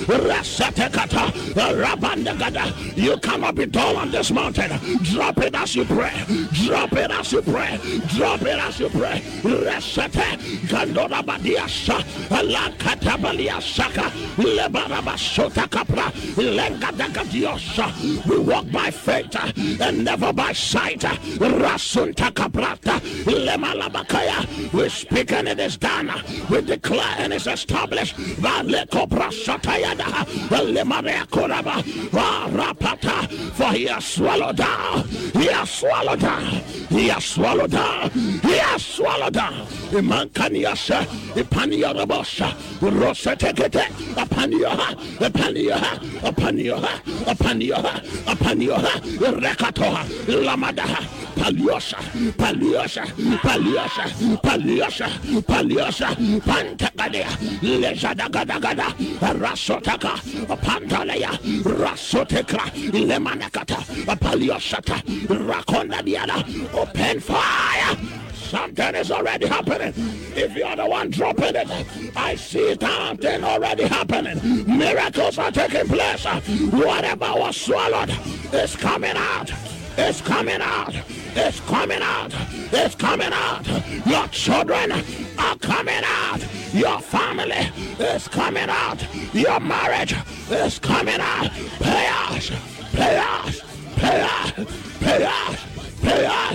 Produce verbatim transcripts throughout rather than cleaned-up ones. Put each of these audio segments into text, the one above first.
Rasatekata, Rabandagada. You cannot be dull on this mountain. Drop it as you pray. Drop it as you pray. Drop it as you pray. Resate, Gandora Badiasa, Alakatabalia Saka, Lebarabasota Capra, Lengadagadiosha. We walk by faith and never by sight. Rasunta Caprata, Lemalabakaya. We speak and it is done. We declare and it's established. Valekopra Satayada, Lemarea Koraba, Rapata, for he has swallowed down. He has swallowed down. He has swallowed down. He has swallowed down. Imankaniasa, Ipaniarabosha, Rosatekete, Apanioha, Apanioha, Apanioha, Apanioha, Apanioha, Rekatoha, Lamadaha, Paliosa, Paliosa, Paliosa, Paliosa, Paliosa, Pantakadea, Lezadagadagada, Rasotaka, Pantalea, Rasotekra, Lemanakata, Paliosata, Rakonda Diana, open fire. Something is already happening. If you're the one dropping it, I see something already happening. Miracles are taking place. Whatever was swallowed is coming out. It's coming out. It's coming out. It's coming out. Your children are coming out. Your family is coming out. Your marriage is coming out. Players, players, players, players, players.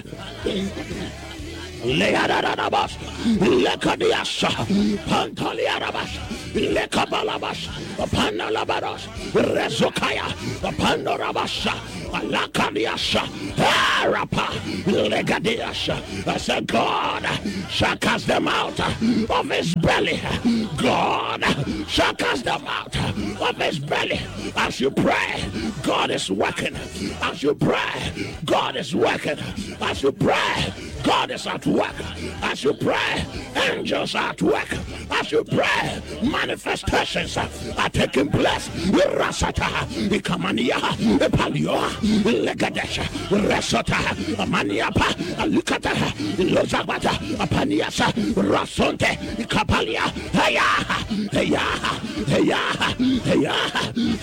Leadadabas, Lekadiasa, Pantaliarabas, Lekabalabas, Panalabaras, Rezokaya, Pandorabasa, Lakadiasa, Arapa, Legadiasa. I said, God shall cast them out of his belly. God shall cast them out of his belly. As you pray, God is working. As you pray, God is working. As you pray, God is at work. As you pray, angels are at work. As you pray, manifestations are taking place. Rasata, Ikamania, Palio, Legadesha, Resota, Maniapa, Lukata, Lozabata, Apaniasa, Rasonte, Ikapalia, Heya, Heya, Heya, Heya,